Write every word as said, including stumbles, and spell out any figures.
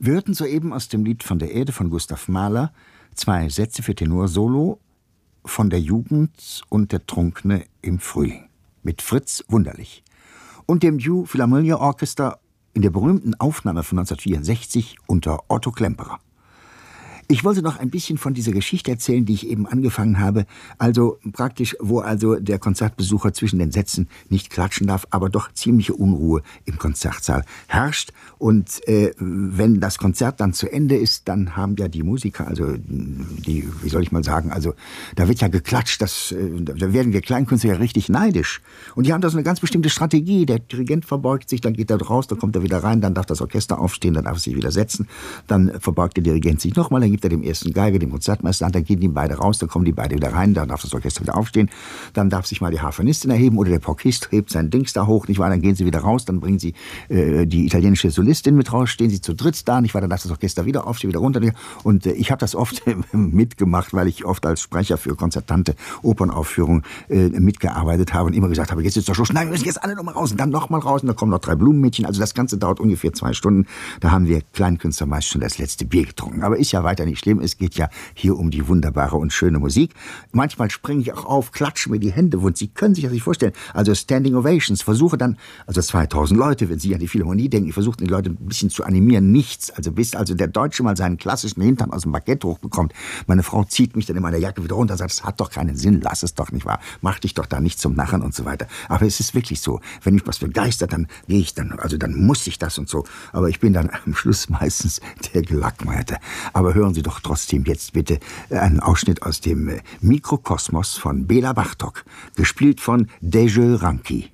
Wir hörten soeben aus dem Lied Von der Erde von Gustav Mahler zwei Sätze für Tenorsolo von der Jugend und der Trunkne im Frühling mit Fritz Wunderlich und dem New Philharmonia Orchestra in der berühmten Aufnahme von neunzehnhundertvierundsechzig unter Otto Klemperer. Ich wollte noch ein bisschen von dieser Geschichte erzählen, die ich eben angefangen habe, also praktisch, wo also der Konzertbesucher zwischen den Sätzen nicht klatschen darf, aber doch ziemliche Unruhe im Konzertsaal herrscht. Und äh, wenn das Konzert dann zu Ende ist, dann haben ja die Musiker, also die, wie soll ich mal sagen, also da wird ja geklatscht, das, äh, da werden wir Kleinkünstler ja richtig neidisch. Und die haben da so eine ganz bestimmte Strategie. Der Dirigent verbeugt sich, dann geht er raus, dann kommt er wieder rein, dann darf das Orchester aufstehen, dann darf es sich wieder setzen, dann verbeugt der Dirigent sich nochmal, dann gibt er dem ersten Geiger, dem Konzertmeister an, dann gehen die beide raus, dann kommen die beide wieder rein, dann darf das Orchester wieder aufstehen, dann darf sich mal die Harfenistin erheben oder der Porkist hebt sein Dings da hoch, nicht wahr, dann gehen sie wieder raus, dann bringen sie äh, die italienische Solistin mit raus, stehen sie zu dritt da, nicht wahr, dann darf das Orchester wieder aufstehen, wieder runter, und äh, ich habe das oft mitgemacht, weil ich oft als Sprecher für konzertante Opernaufführungen äh, mitgearbeitet habe und immer gesagt habe, jetzt ist doch schon, nein, wir müssen jetzt alle nochmal raus und dann nochmal raus und dann kommen noch drei Blumenmädchen, also das Ganze dauert ungefähr zwei Stunden, da haben wir Kleinkünstler meist schon das letzte Bier getrunken, aber ist ja weiter nicht schlimm, es geht ja hier um die wunderbare und schöne Musik. Manchmal springe ich auch auf, klatsche mir die Hände wund. Sie können sich das nicht vorstellen. Also Standing Ovations, versuche dann, also zweitausend Leute, wenn Sie an die Philharmonie denken, ich versuche die Leute ein bisschen zu animieren, nichts. Also bis also der Deutsche mal seinen klassischen Hintern aus dem Baguette hochbekommt. Meine Frau zieht mich dann in meiner Jacke wieder runter und sagt, das hat doch keinen Sinn, lass es doch, nicht wahr? Mach dich doch da nicht zum Narren und so weiter. Aber es ist wirklich so, wenn mich was begeistert, dann gehe ich dann, also dann muss ich das und so. Aber ich bin dann am Schluss meistens der Gelackmeierte. Aber hören Sie doch trotzdem jetzt bitte einen Ausschnitt aus dem Mikrokosmos von Bela Bartok, gespielt von Dejeu Ranki.